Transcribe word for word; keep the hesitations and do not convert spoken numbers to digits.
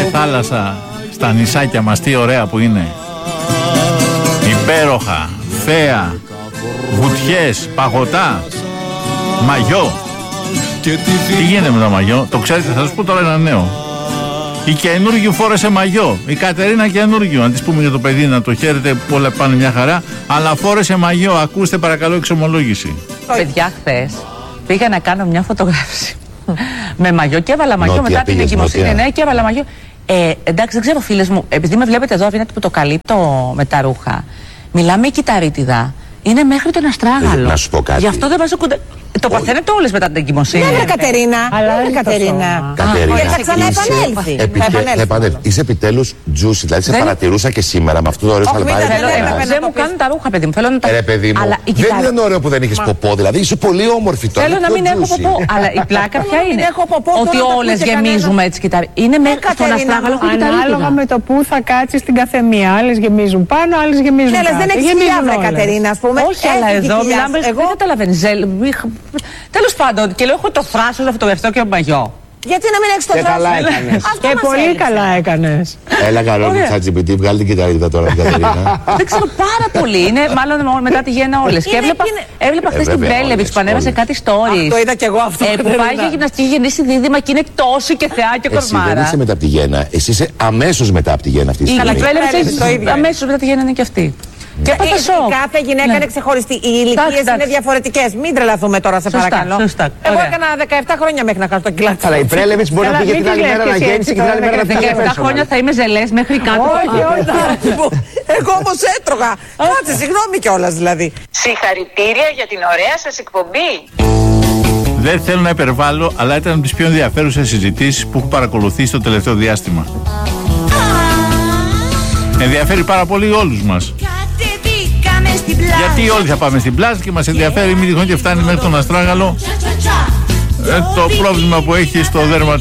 θάλασσα στα νησάκια μας, τι ωραία που είναι. Υπέροχα, θέα, βουτιές, παγωτά, μαγιό. Τι γίνεται με το μαγιό, το ξέρετε, θα σας πω τώρα ένα νέο. Η καινούργιου φόρεσε μαγιό, η Κατερίνα καινούργιου. Αν της πούμε για το παιδί να το χαίρετε, όλα πάνε μια χαρά. Αλλά φόρεσε μαγιό, ακούστε παρακαλώ εξομολόγηση. Παιδιά, χθες πήγα να κάνω μια φωτογράφηση με μαγιό και έβαλα μαγιό μετά την εγκυμοσύνη. Ναι, και έβαλα μαγιό. Ε, εντάξει, δεν ξέρω, φίλες μου, επειδή με βλέπετε εδώ, αφήνετε που το καλύπτω με τα ρούχα. Μιλάμε η κυταρίτιδα. Είναι μέχρι τον αστράγαλο. Να σου πω κάτι. Γι' αυτό δεν βάζω κοντά. Το παθαίνετε όλες μετά την εγκυμοσύνη. Ναι, Κατερίνα. Αλλά δεν Κατερίνα. Κατερίνα. Θα ξαναεπανέλθει. Θα επανέλθει. Είσαι επιτέλους juicy, δηλαδή σε παρατηρούσα και σήμερα με αυτό το ωραίο σαλβάρι. Δεν μου κάνουν τα ρούχα, παιδί μου. Θέλω να τα. Ρε παιδί μου, δεν ήταν ωραίο που δεν είχες ποπό, δηλαδή είσαι πολύ όμορφη τώρα. Θέλω να μην έχω ποπό. Αλλά η πλάκα ποια είναι? Ότι όλες γεμίζουμε έτσι κυταρί. Είναι μέχρι τον αστράγαλο και κυταρίτιδα. Ανάλογα με το που θα κάτσεις στην καθεμία. Άλλες γεμίζουν πάνω, άλλες γεμίζουν κάτω. Δεν έχεις κοιλιά, Κατερίνα, ας πούμε. Όχι, αλλά εδώ μιλάμε. Δεν καταλαβαίνεις. Τέλος πάντων, και λέω: έχω το θράσος να φωτογραφιστώ και με μαγιό. Γιατί να μην έχεις το θράσος? Καλά έκανες. Και πολύ καλά έκανες. Έλα καλό με ChatGPT, βγάλει την κυταρίτιδα τώρα την Κατερίνα. Δεν ξέρω πάρα πολύ. Είναι μάλλον μετά τη γέννα όλες. Και έβλεπα χθες την Μπέλεβιτς που ανέβασε κάτι stories. Το είδα κι εγώ αυτό. Που πάει για γυμναστική, γεννήσει δίδυμα και είναι τόση και θεά και κορμάρα. Εσύ δεν είσαι μετά από τη γέννα, εσύ είσαι αμέσως μετά από τη γέννα αυτή τη στιγμή. Αλλά η αμέσως μετά τη γέννα είναι και αυτή. Και κάθε γυναίκα είναι ξεχωριστή. Οι ηλικίες είναι διαφορετικές. Μην τρελαθούμε τώρα, σε παρακαλώ. Εγώ έκανα δεκαεπτά χρόνια μέχρι να κάνω το κιλάκι. Αλλά η Πρέλεβιτς μπορεί να πήγε την άλλη μέρα να γέννησε και την άλλη μέρα να πήγε. δεκαεπτά χρόνια θα είμαι ζελές μέχρι κάτω. Όχι, όχι. Εγώ όμως έτρωγα. Κάτσε, συγγνώμη κιόλας δηλαδή. Συγχαρητήρια για την ωραία σας εκπομπή. Δεν θέλω να υπερβάλλω, αλλά ήταν από τις πιο ενδιαφέρουσες συζητήσεις που έχω παρακολουθήσει το τελευταίο διάστημα. Ενδιαφέρει πάρα πολύ όλους μας. Γιατί όλοι θα πάμε στην πλάζ και μας ενδιαφέρει, μην τυχόν και φτάνει μέχρι τον αστράγαλο. Ε, το πρόβλημα που έχει στο δέρμα